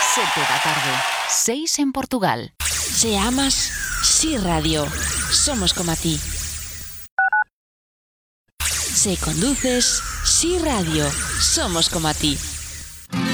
7 da tarde, 6 en Portugal. Se amas, Sí Radio. Somos como a ti. Se conduces, Sí Radio. Somos como a ti.